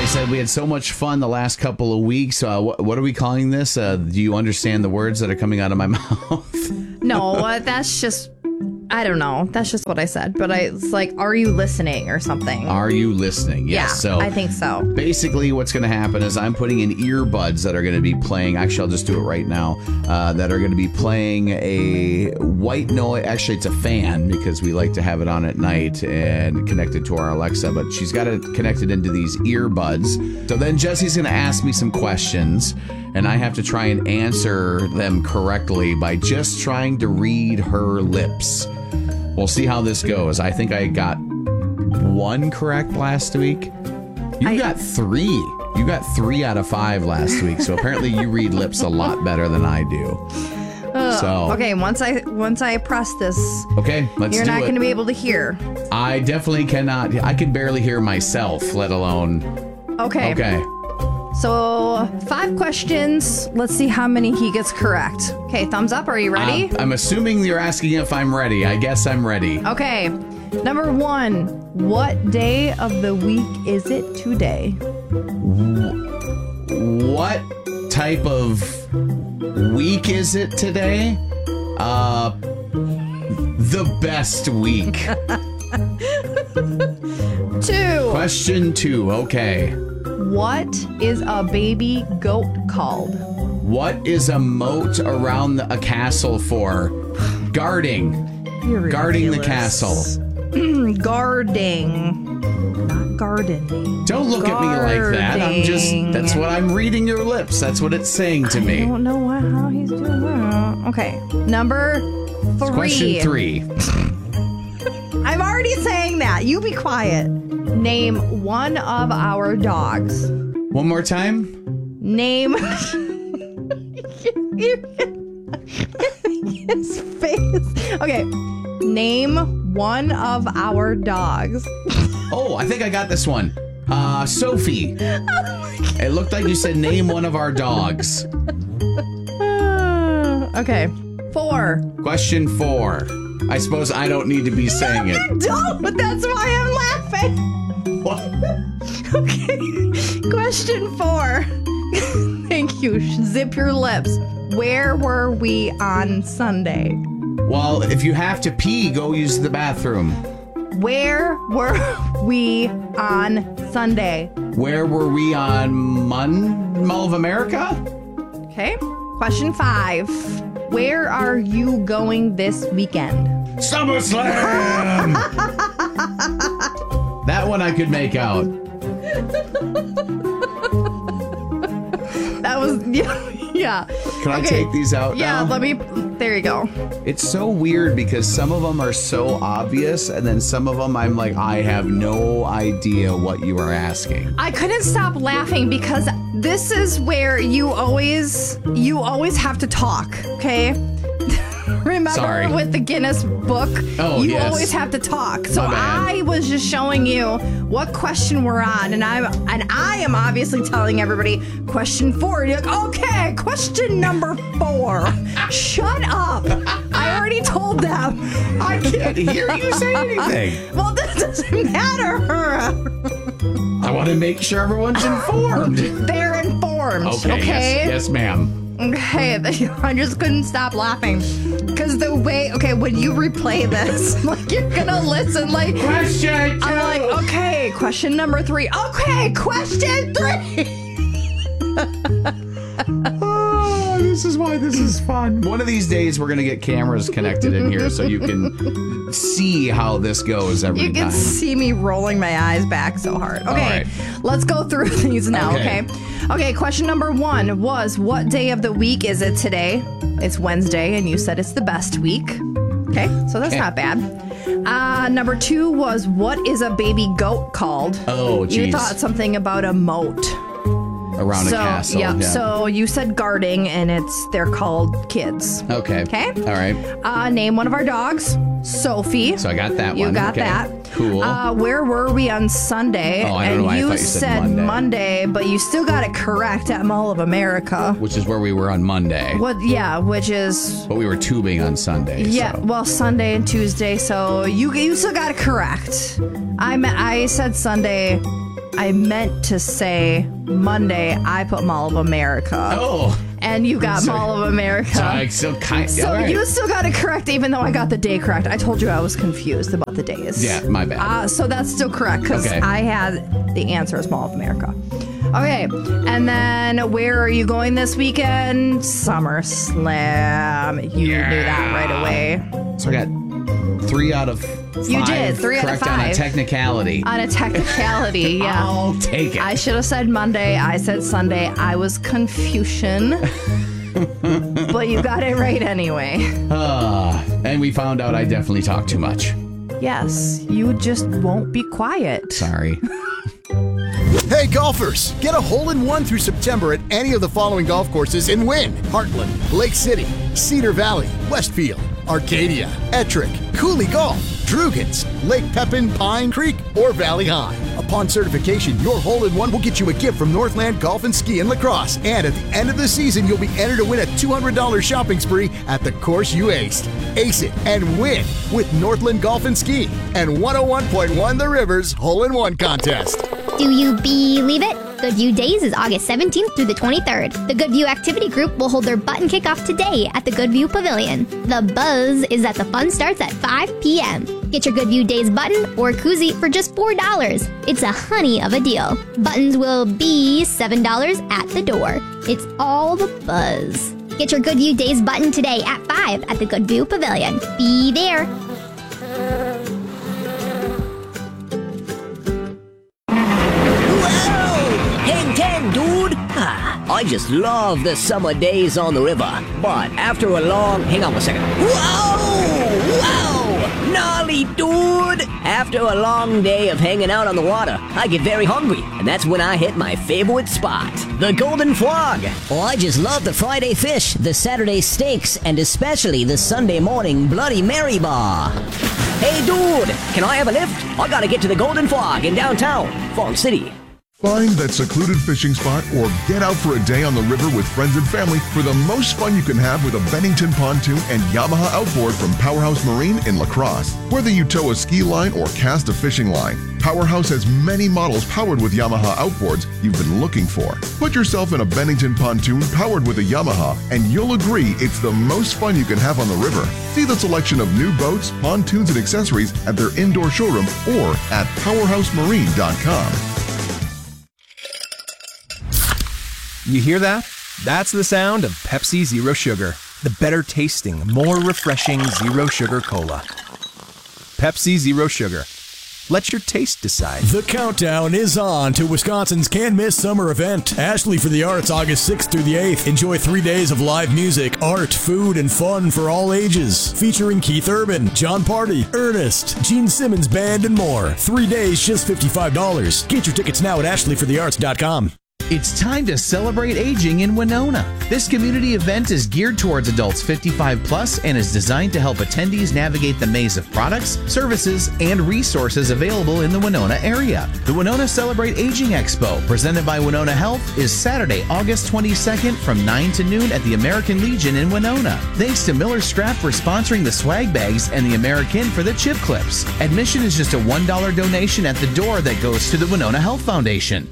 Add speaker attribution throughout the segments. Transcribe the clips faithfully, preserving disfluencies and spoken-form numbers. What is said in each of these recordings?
Speaker 1: I said we had so much fun the last couple of weeks. Uh, what, what are we calling this? Uh, do you understand the words that are coming out of my mouth?
Speaker 2: No, uh, that's just, I don't know. That's just what I said. But I, it's like, are you listening or something?
Speaker 1: Are you listening? Yes.
Speaker 2: Yeah,
Speaker 1: so
Speaker 2: I think so.
Speaker 1: Basically, what's going to happen is I'm putting in earbuds that are going to be playing. Actually, I'll just do it right now. Uh, that are going to be playing a white noise. Actually, it's a fan because we like to have it on at night and connected to our Alexa. But she's got it connected into these earbuds. So then Jesse's going to ask me some questions, and I have to try and answer them correctly by just trying to read her lips. We'll see how this goes. I think I got one correct last week. You
Speaker 2: I,
Speaker 1: got three. You got three out of five last week. So apparently you read lips a lot better than I do.
Speaker 2: Uh,
Speaker 1: So
Speaker 2: okay, once I once I press this,
Speaker 1: okay, let's
Speaker 2: you're
Speaker 1: do
Speaker 2: not
Speaker 1: it.
Speaker 2: going to be able to hear.
Speaker 1: I definitely cannot. I can barely hear myself, let alone.
Speaker 2: Okay.
Speaker 1: Okay.
Speaker 2: So five questions. Let's see how many he gets correct. Okay, thumbs up. Are you ready?
Speaker 1: Uh, I'm assuming you're asking if I'm ready. I guess I'm ready.
Speaker 2: Okay. Number one. What day of the week is it today?
Speaker 1: What type of week is it today? Uh, the best week.
Speaker 2: Two.
Speaker 1: Question two. Okay.
Speaker 2: What is a baby goat called?
Speaker 1: What is a moat around a castle for? Guarding.
Speaker 2: You're
Speaker 1: Guarding the
Speaker 2: ridiculous.
Speaker 1: castle.
Speaker 2: Guarding. Not gardening.
Speaker 1: Don't look at me like that. I'm just, that's what I'm reading your lips. That's what it's saying to
Speaker 2: I
Speaker 1: me.
Speaker 2: don't know what, how he's doing that. Okay. Number three.
Speaker 1: Question three.
Speaker 2: I'm already saying that. You be quiet. Name one of our dogs.
Speaker 1: One more time.
Speaker 2: Name. His face. Okay. Name one of our dogs.
Speaker 1: Oh, I think I got this one. Uh, Sophie. It looked like you said name one of our dogs.
Speaker 2: Uh, okay. Four.
Speaker 1: Question four. I suppose I don't need to be saying it.
Speaker 2: You don't, but that's why I'm laughing.
Speaker 1: What?
Speaker 2: Okay. Question four. Thank you. Zip your lips. Where were we on Sunday?
Speaker 1: Well, if you have to pee, go use the bathroom.
Speaker 2: Where were we on Sunday?
Speaker 1: Where were we on Mon Mall of America?
Speaker 2: Okay. Question five. Where are you going this weekend?
Speaker 1: SummerSlam! That one I could make out.
Speaker 2: That was, yeah. yeah.
Speaker 1: Can I
Speaker 2: Okay.
Speaker 1: take these out
Speaker 2: Yeah,
Speaker 1: now?
Speaker 2: let me, there you go.
Speaker 1: It's so weird because some of them are so obvious, and then some of them I'm like, I have no idea what you are asking.
Speaker 2: I couldn't stop laughing because this is where you always, you always have to talk, okay? Remember
Speaker 1: Sorry.
Speaker 2: with the Guinness book,
Speaker 1: Oh,
Speaker 2: you
Speaker 1: yes.
Speaker 2: always have to talk. So
Speaker 1: My bad.
Speaker 2: I was just showing you what question we're on, and I'm and I am obviously telling everybody question four. And you're like, okay, question number four. Shut up! I already told them.
Speaker 1: I can't hear you say anything.
Speaker 2: Well, that doesn't matter.
Speaker 1: I want to make sure everyone's informed.
Speaker 2: They're informed.
Speaker 1: Okay,
Speaker 2: Okay.
Speaker 1: yes, yes, ma'am.
Speaker 2: Okay, I just couldn't stop laughing because the way, okay, when you replay this, like you're gonna listen, like
Speaker 1: Question two.
Speaker 2: I'm like, okay, question number three. Okay, question three.
Speaker 1: Oh, this is why this is fun. One of these days, we're gonna get cameras connected in here so you can see how this goes every
Speaker 2: You can
Speaker 1: time.
Speaker 2: see me rolling my eyes back so hard. Okay,
Speaker 1: right.
Speaker 2: let's go through these now.
Speaker 1: Okay.
Speaker 2: Okay. Okay. Question number one was, what day of the week is it today? It's Wednesday, and you said it's the best week. Okay, so that's
Speaker 1: Okay.
Speaker 2: not bad. Uh, number two was, what is a baby goat called?
Speaker 1: Oh,
Speaker 2: You
Speaker 1: geez.
Speaker 2: thought something about a moat.
Speaker 1: Around
Speaker 2: so,
Speaker 1: a castle.
Speaker 2: Yep.
Speaker 1: Yeah.
Speaker 2: So you said guarding, and it's they're called kids.
Speaker 1: Okay.
Speaker 2: Okay.
Speaker 1: All right.
Speaker 2: Uh, name one of our dogs. Sophie.
Speaker 1: So I got that
Speaker 2: You
Speaker 1: one.
Speaker 2: got
Speaker 1: Okay.
Speaker 2: that.
Speaker 1: Cool.
Speaker 2: Uh, where were we on Sunday?
Speaker 1: Oh, I don't
Speaker 2: and
Speaker 1: know why I
Speaker 2: you
Speaker 1: thought you said
Speaker 2: Monday.
Speaker 1: Monday.
Speaker 2: but you still got it correct at Mall of America.
Speaker 1: Which is where we were on Monday.
Speaker 2: What? Yeah, which is
Speaker 1: But we were tubing on Sunday.
Speaker 2: yeah.
Speaker 1: So.
Speaker 2: Well, Sunday and Tuesday, so you you still got it correct. I me- I said Sunday. I meant to say Monday, I put Mall of America.
Speaker 1: Oh.
Speaker 2: And you got
Speaker 1: So-
Speaker 2: Mall of America.
Speaker 1: So I still kind
Speaker 2: So
Speaker 1: all right.
Speaker 2: you still got it correct, even though I got the day correct. I told you I was confused about the days.
Speaker 1: Yeah, my bad.
Speaker 2: Uh, so that's still correct because
Speaker 1: Okay.
Speaker 2: I had the answer as Mall of America. Okay, and then where are you going this weekend? SummerSlam. You
Speaker 1: Yeah.
Speaker 2: knew that right away.
Speaker 1: So I got three out of five.
Speaker 2: You did, three out of
Speaker 1: correct on a
Speaker 2: five.
Speaker 1: technicality.
Speaker 2: On a technicality, yeah.
Speaker 1: I'll take it.
Speaker 2: I should have said Monday. I said Sunday. I was confusion. But you got it right anyway.
Speaker 1: Uh, and we found out I definitely talk too much.
Speaker 2: Yes, you just won't be quiet.
Speaker 1: Sorry.
Speaker 3: Hey golfers, get a hole-in-one through September at any of the following golf courses and win. Heartland, Lake City, Cedar Valley, Westfield, Arcadia, Ettrick, Cooley Golf, Drugans, Lake Pepin, Pine Creek, or Valley High. Upon certification, your hole-in-one will get you a gift from Northland Golf and Ski and Lacrosse. And at the end of the season, you'll be entered to win a two hundred dollars shopping spree at the course you aced. Ace it and win with Northland Golf and Ski and one oh one point one The Rivers Hole-in-One Contest.
Speaker 4: Do you believe it? Goodview Days is August seventeenth through the twenty-third. The Goodview Activity Group will hold their button kickoff today at the Goodview Pavilion. The buzz is that the fun starts at five p.m. Get your Goodview Days button or koozie for just four dollars. It's a honey of a deal. Buttons will be seven dollars at the door. It's all the buzz. Get your Goodview Days button today at five at the Goodview Pavilion. Be there.
Speaker 5: ten ten, dude! Ah, I just love the summer days on the river. But after a long... Hang on a second. Whoa! Wow! Gnarly, dude! After a long day of hanging out on the water, I get very hungry. And that's when I hit my favorite spot, the Golden Frog. Oh, I just love the Friday fish, the Saturday steaks, and especially the Sunday morning Bloody Mary bar. Hey, dude! Can I have a lift? I gotta get to the Golden Frog in downtown, Fall City.
Speaker 6: Find that secluded fishing spot or get out for a day on the river with friends and family for the most fun you can have with a Bennington pontoon and Yamaha outboard from Powerhouse Marine in La Crosse. Whether you tow a ski line or cast a fishing line, Powerhouse has many models powered with Yamaha outboards you've been looking for. Put yourself in a Bennington pontoon powered with a Yamaha and you'll agree it's the most fun you can have on the river. See the selection of new boats, pontoons, and accessories at their indoor showroom or at powerhouse marine dot com.
Speaker 7: You hear that? That's the sound of Pepsi Zero Sugar, the better tasting, more refreshing zero sugar cola. Pepsi Zero Sugar. Let your taste decide.
Speaker 8: The countdown is on to Wisconsin's can't-miss summer event, Ashley for the Arts, August sixth through the eighth. Enjoy three days of live music, art, food, and fun for all ages. Featuring Keith Urban, John Party, Ernest, Gene Simmons Band, and more. Three days, just fifty-five dollars. Get your tickets now at ashley for the arts dot com.
Speaker 9: It's time to celebrate aging in Winona. This community event is geared towards adults fifty-five plus and is designed to help attendees navigate the maze of products, services, and resources available in the Winona area. The Winona Celebrate Aging Expo, presented by Winona Health, is Saturday, August twenty-second from nine to noon at the American Legion in Winona. Thanks to Miller Scrap for sponsoring the swag bags and the American for the chip clips. Admission is just a one dollar donation at the door that goes to the Winona Health Foundation.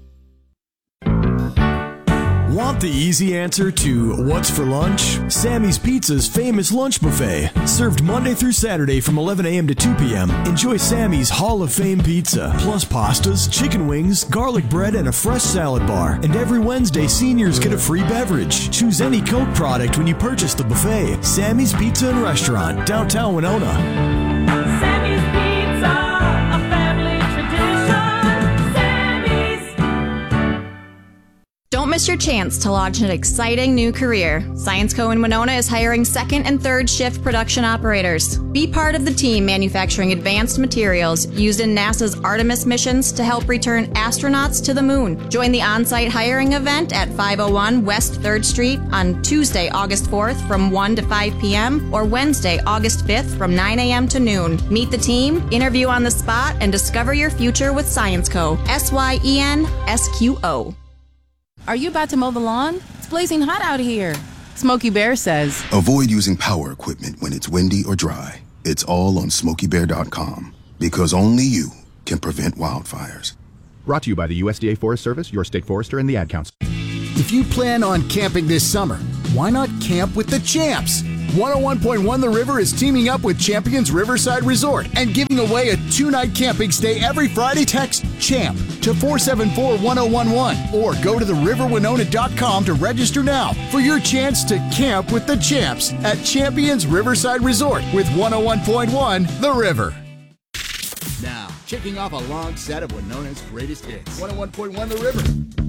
Speaker 8: Want the easy answer to what's for lunch? Sammy's Pizza's famous lunch buffet. Served Monday through Saturday from eleven a.m. to two p.m. Enjoy Sammy's Hall of Fame pizza, plus pastas, chicken wings, garlic bread, and a fresh salad bar. And every Wednesday, seniors get a free beverage. Choose any Coke product when you purchase the buffet. Sammy's Pizza and Restaurant, downtown Winona.
Speaker 10: Sammy's Pizza, a family tradition. Sammy's.
Speaker 11: Don't miss your chance to launch an exciting new career. ScienceCo in Winona is hiring second and third shift production operators. Be part of the team manufacturing advanced materials used in NASA's Artemis missions to help return astronauts to the moon. Join the on-site hiring event at five oh one West third Street on Tuesday, August fourth from one to five p.m. or Wednesday, August fifth from nine a.m. to noon. Meet the team, interview on the spot, and discover your future with ScienceCo. S Y E N S Q O.
Speaker 12: Are you about to mow the lawn? It's blazing hot out here. Smokey Bear says,
Speaker 13: avoid using power equipment when it's windy or dry. It's all on smokey bear dot com because only you can prevent wildfires.
Speaker 14: Brought to you by the U S D A Forest Service, your state forester, and the Ad Council.
Speaker 3: If you plan on camping this summer, why not camp with the Champs? one oh one point one The River is teaming up with Champions Riverside Resort and giving away a two-night camping stay every Friday. Text CHAMP to four seven four one oh one one or go to the river winona dot com to register now for your chance to camp with the Champs at Champions Riverside Resort with one oh one point one The River. Now, checking off a long set of Winona's greatest hits. one oh one point one The River.